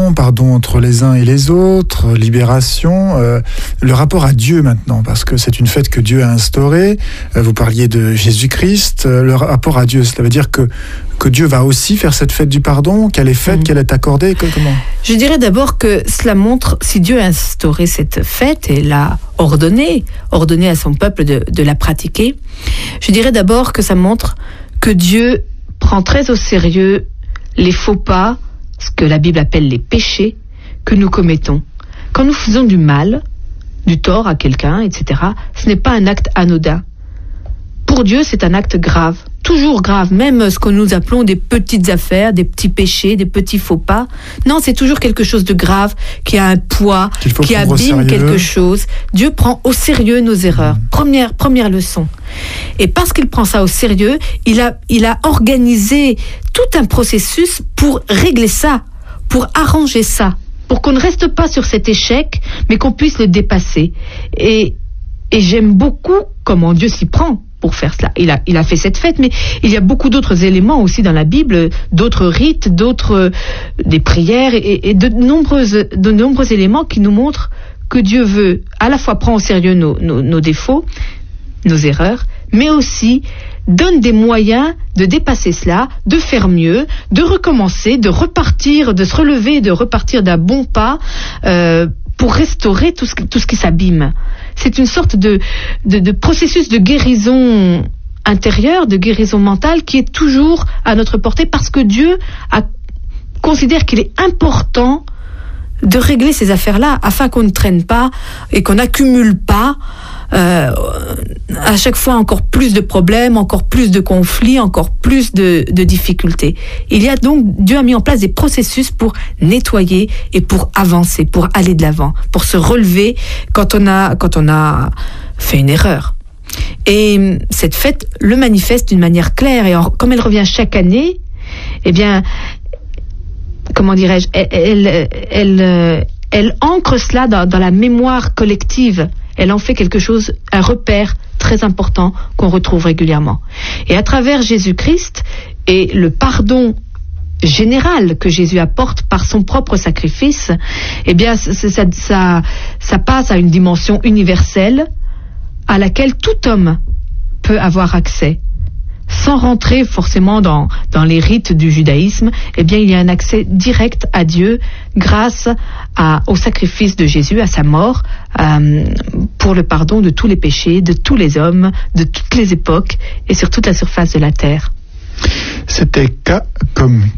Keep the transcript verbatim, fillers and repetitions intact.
pardon, pardon entre les uns et les autres, libération, euh, le rapport à Dieu maintenant, parce que c'est une fête que Dieu a instaurée. Euh, vous parliez de Jésus-Christ, euh, le rapport à Dieu, cela veut dire que que Dieu va aussi faire cette fête du pardon, qu'elle est faite, mmh. qu'elle est accordée, que, comment ? Je dirais d'abord que cela montre, si Dieu a instauré cette fête et l'a ordonnée, ordonné à son peuple de, de la pratiquer, je dirais d'abord que ça montre que Dieu prend très au sérieux les faux pas, ce que la Bible appelle les péchés, que nous commettons. Quand nous faisons du mal, du tort à quelqu'un, et cetera, ce n'est pas un acte anodin. Pour Dieu, c'est un acte grave, toujours grave, même ce que nous appelons des petites affaires, des petits péchés, des petits faux pas. Non, c'est toujours quelque chose de grave, qui a un poids, qui abîme quelque chose. Dieu prend au sérieux nos erreurs. Mmh. Première, première leçon. Et parce qu'il prend ça au sérieux, il a, il a organisé tout un processus pour régler ça, pour arranger ça, pour qu'on ne reste pas sur cet échec, mais qu'on puisse le dépasser. Et, et j'aime beaucoup comment Dieu s'y prend pour faire cela. Il a, il a fait cette fête, mais il y a beaucoup d'autres éléments aussi dans la Bible, d'autres rites, d'autres, des prières et, et de nombreuses, de nombreux éléments qui nous montrent que Dieu veut à la fois prendre au sérieux nos, nos, nos défauts, nos erreurs, mais aussi donne des moyens de dépasser cela, de faire mieux, de recommencer, de repartir, de se relever, de repartir d'un bon pas, euh, pour restaurer tout ce, tout ce qui s'abîme. C'est une sorte de, de, de processus de guérison intérieure, de guérison mentale qui est toujours à notre portée parce que Dieu a, considère qu'il est important de régler ces affaires-là afin qu'on ne traîne pas et qu'on n'accumule pas euh, à chaque fois encore plus de problèmes, encore plus de conflits, encore plus de, de difficultés. Il y a donc, Dieu a mis en place des processus pour nettoyer et pour avancer, pour aller de l'avant, pour se relever quand on a, quand on a fait une erreur. Et cette fête le manifeste d'une manière claire et en, comme elle revient chaque année, eh bien, comment dirais-je, elle, elle, elle, elle ancre cela dans, dans la mémoire collective. Elle en fait quelque chose, un repère très important qu'on retrouve régulièrement. Et à travers Jésus-Christ et le pardon général que Jésus apporte par son propre sacrifice, eh bien, ça, ça, ça, ça passe à une dimension universelle à laquelle tout homme peut avoir accès. Sans rentrer forcément dans, dans les rites du judaïsme, eh bien, il y a un accès direct à Dieu grâce à, au sacrifice de Jésus, à sa mort, euh, pour le pardon de tous les péchés, de tous les hommes, de toutes les époques et sur toute la surface de la terre. C'était K comme